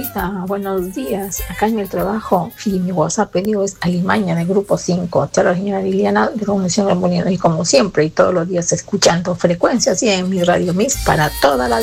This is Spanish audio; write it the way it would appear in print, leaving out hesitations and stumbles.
Carlita, buenos días. Acá en el trabajo y mi WhatsApp pedido es Alimaña del grupo 5. Chao, señora Liliana de Revolución Remolinos. Y como siempre, y todos los días escuchando frecuencias y en mi radio Mix para toda la